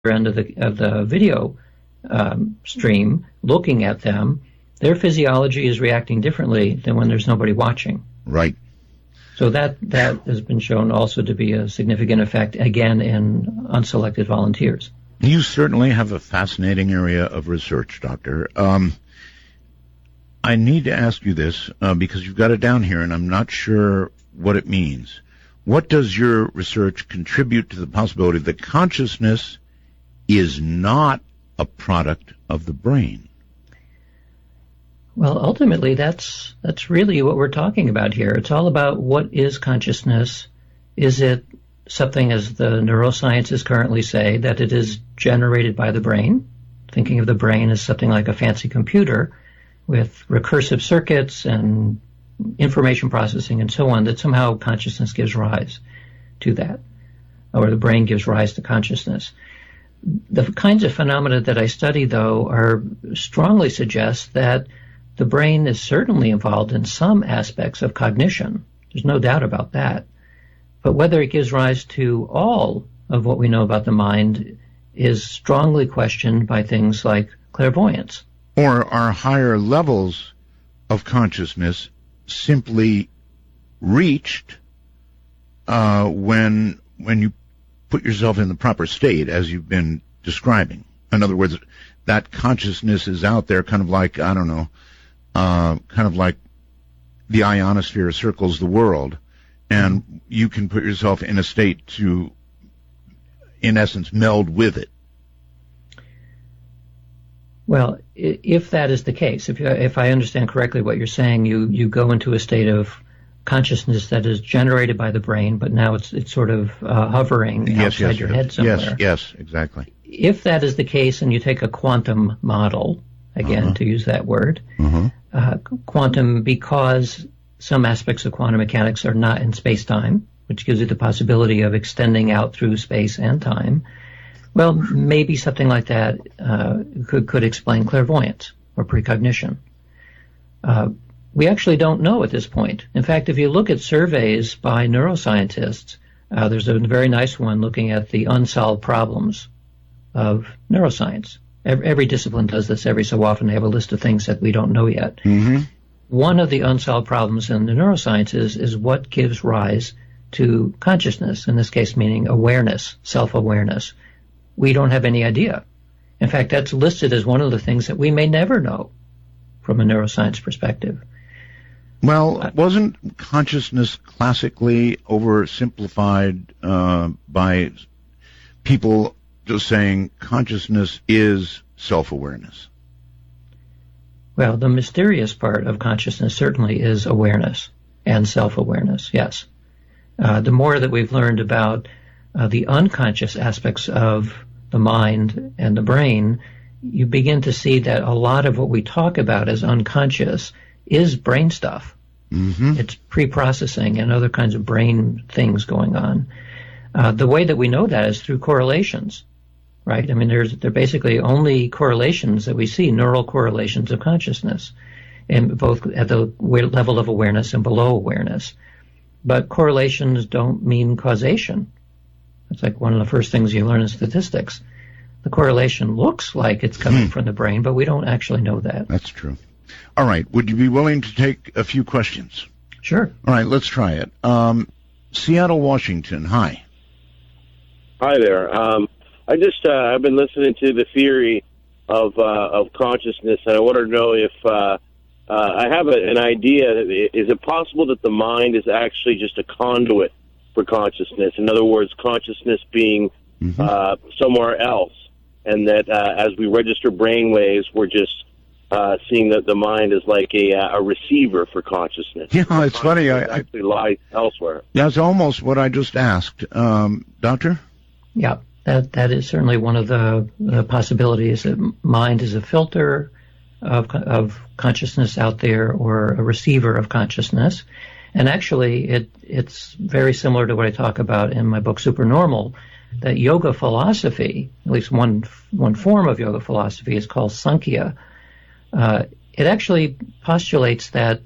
end of the video stream, looking at them, their physiology is reacting differently than when there's nobody watching. Right. So that has been shown also to be a significant effect, again, in unselected volunteers. You certainly have a fascinating area of research, Doctor. I need to ask you this because you've got it down here, and I'm not sure what it means. What does your research contribute to the possibility that consciousness is not a product of the brain? Well, ultimately, that's really what we're talking about here. It's all about what is consciousness. Is it something, as the neuroscientists currently say, that it is generated by the brain? Thinking of the brain as something like a fancy computer with recursive circuits and information processing and so on, that somehow consciousness gives rise to that, or the brain gives rise to consciousness. The kinds of phenomena that I study, though, strongly suggest that the brain is certainly involved in some aspects of cognition. There's no doubt about that. But whether it gives rise to all of what we know about the mind is strongly questioned by things like clairvoyance. Or are higher levels of consciousness simply reached when you put yourself in the proper state, as you've been describing? In other words, that consciousness is out there, kind of like, I don't know, kind of like the ionosphere circles the world, and you can put yourself in a state to, in essence, meld with it. Well, if that is the case, if I understand correctly what you're saying, you go into a state of consciousness that is generated by the brain, but now it's sort of hovering outside your head somewhere. Yes, exactly. If that is the case, and you take a quantum model, again, to use that word, quantum, because some aspects of quantum mechanics are not in space-time, which gives you the possibility of extending out through space and time, well, maybe something like that could explain clairvoyance or precognition. We actually don't know at this point. In fact, if you look at surveys by neuroscientists, there's a very nice one looking at the unsolved problems of neuroscience. Every discipline does this every so often. They have a list of things that we don't know yet. Mm-hmm. One of the unsolved problems in the neurosciences is what gives rise to consciousness, in this case meaning awareness, self-awareness. We don't have any idea. In fact, that's listed as one of the things that we may never know from a neuroscience perspective. Well, wasn't consciousness classically oversimplified by people just saying consciousness is self-awareness? Well, the mysterious part of consciousness certainly is awareness and self-awareness, yes. The more that we've learned about the unconscious aspects of the mind and the brain, you begin to see that a lot of what we talk about as unconscious is brain stuff. Mm-hmm. It's pre-processing and other kinds of brain things going on. The way that we know that is through correlations, right? I mean, they're basically only correlations that we see, neural correlations of consciousness, and both at the level of awareness and below awareness. But correlations don't mean causation. It's like one of the first things you learn in statistics. The correlation looks like it's coming from the brain, but we don't actually know that. That's true. All right. Would you be willing to take a few questions? Sure. All right. Let's try it. Seattle, Washington. Hi. Hi there. I've been listening to the theory of consciousness, and I wanted to know if I have an idea. Is it possible that the mind is actually just a conduit for consciousness? In other words, consciousness being somewhere else, and that as we register brain waves, we're just seeing that the mind is like a receiver for consciousness. Yeah, it's funny. It actually lies elsewhere. That's almost what I just asked. Doctor? Yeah, that is certainly one of the possibilities, that mind is a filter of consciousness out there, or a receiver of consciousness. And actually, it's very similar to what I talk about in my book, Supernormal, that yoga philosophy, at least one form of yoga philosophy, is called Sankhya. It actually postulates that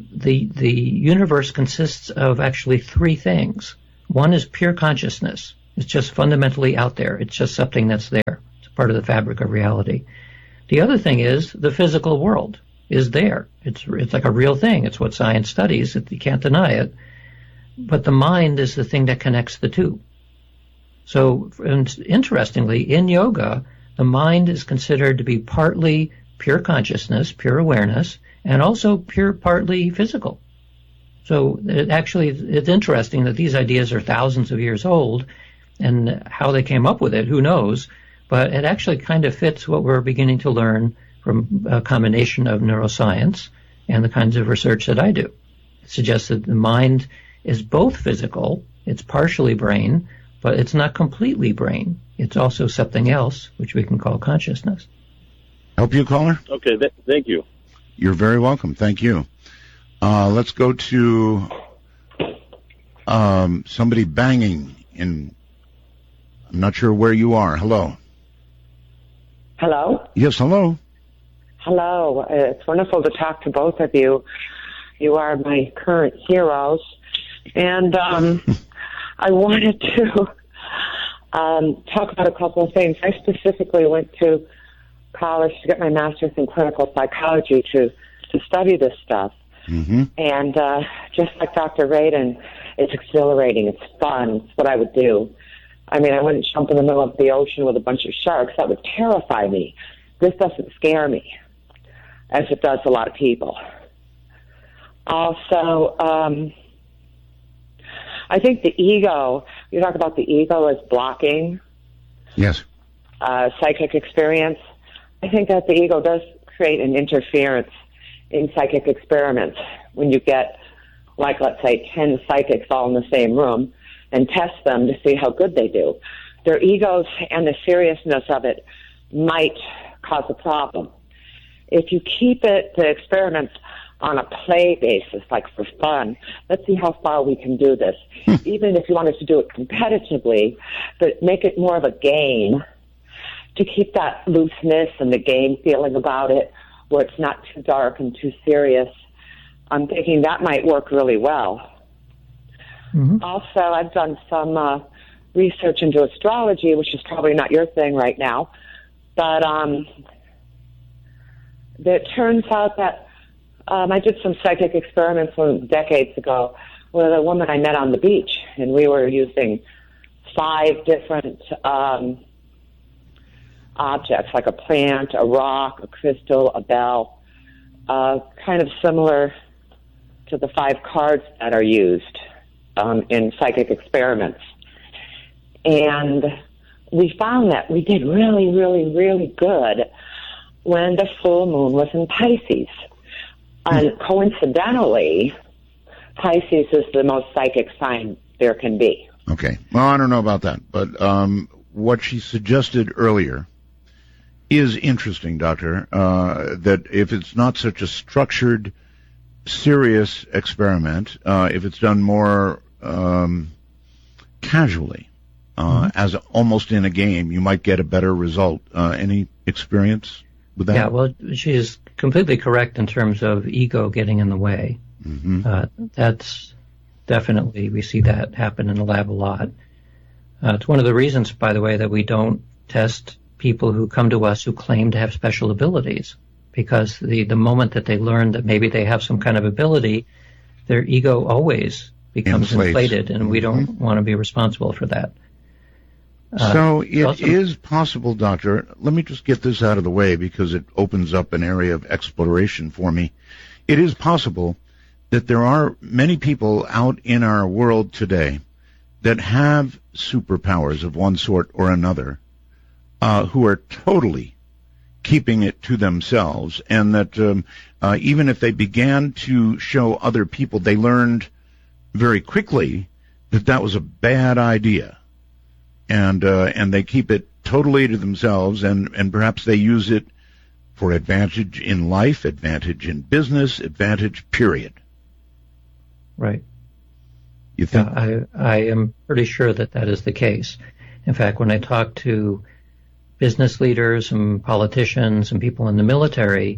the universe consists of actually three things. One is pure consciousness, It's just fundamentally out there. It's just something that's there. It's part of the fabric of reality. The other thing is the physical world is there. It's like a real thing. It's what science studies. You can't deny it. But the mind is the thing that connects the two. So, and interestingly, in yoga, the mind is considered to be partly pure consciousness, pure awareness, and also partly physical. So it's interesting that these ideas are thousands of years old, and how they came up with it, who knows? But it actually kind of fits what we're beginning to learn from a combination of neuroscience and the kinds of research that I do. It suggests that the mind is both physical, it's partially brain, but it's not completely brain. It's also something else, which we can call consciousness. Help you, caller? Okay, thank you. You're very welcome. Thank you. Let's go to somebody banging in. I'm not sure where you are. Hello. Hello? Yes, hello. Hello. It's wonderful to talk to both of you. You are my current heroes. And I wanted to talk about a couple of things. I specifically went to college to get my master's in clinical psychology to study this stuff. Mm-hmm. And just like Dr. Radin, it's exhilarating. It's fun. It's what I would do. I mean, I wouldn't jump in the middle of the ocean with a bunch of sharks. That would terrify me. This doesn't scare me, as it does a lot of people. Also, I think the ego, you talk about the ego as blocking Yes. Psychic experience. I think that the ego does create an interference in psychic experiments when you get, like, let's say, 10 psychics all in the same room and test them to see how good they do. Their egos and the seriousness of it might cause a problem. If you keep the experiments on a play basis, like for fun, let's see how far we can do this. Even if you wanted to do it competitively, but make it more of a game to keep that looseness and the game feeling about it, where it's not too dark and too serious. I'm thinking that might work really well. Mm-hmm. Also, I've done some research into astrology, which is probably not your thing right now, but it turns out that I did some psychic experiments decades ago with a woman I met on the beach, and we were using 5 different objects, like a plant, a rock, a crystal, a bell, kind of similar to the 5 cards that are used in psychic experiments. And we found that we did really, really, really good when the full moon was in Pisces. And coincidentally, Pisces is the most psychic sign there can be. Okay. Well, I don't know about that, but what she suggested earlier is interesting, Doctor, that if it's not such a structured, serious experiment, if it's done more casually, as almost in a game, you might get a better result. Any experience with that? Yeah, well, she is completely correct in terms of ego getting in the way. Mm-hmm. That's definitely, we see that happen in the lab a lot. It's one of the reasons, by the way, that we don't test people who come to us who claim to have special abilities, because the moment that they learn that maybe they have some kind of ability, their ego always becomes inflated, and we don't want to be responsible for that. So it is possible, Doctor, let me just get this out of the way because it opens up an area of exploration for me. It is possible that there are many people out in our world today that have superpowers of one sort or another, who are totally keeping it to themselves, and that even if they began to show other people, they learned very quickly that that was a bad idea, and they keep it totally to themselves, and perhaps they use it for advantage in life, advantage in business, advantage, period. Right. You think? I am pretty sure that that is the case. In fact, when I talk to business leaders and politicians and people in the military,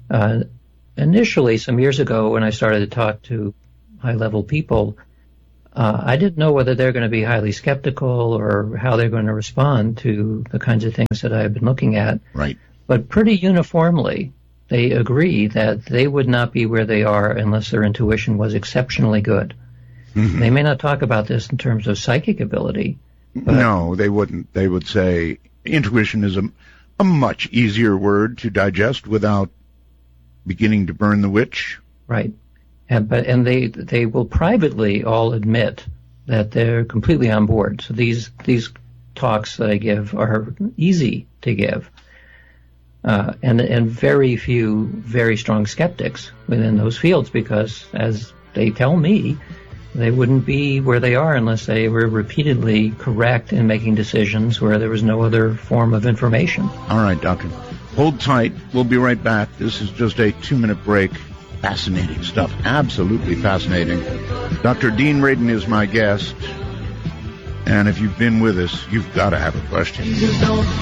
initially, some years ago, when I started to talk to high-level people, I didn't know whether they're going to be highly skeptical or how they're going to respond to the kinds of things that I've been looking at. Right. But pretty uniformly, they agree that they would not be where they are unless their intuition was exceptionally good. Mm-hmm. They may not talk about this in terms of psychic ability. But no, they wouldn't. They would say intuition is a much easier word to digest without beginning to burn the witch. Right. And they will privately all admit that they're completely on board. So these talks that I give are easy to give. And very few very strong skeptics within those fields, because as they tell me, they wouldn't be where they are unless they were repeatedly correct in making decisions where there was no other form of information. All right, Doctor. Hold tight. We'll be right back. This is just a 2-minute break. Fascinating stuff. Absolutely fascinating. Dr. Dean Radin is my guest. And if you've been with us, you've got to have a question.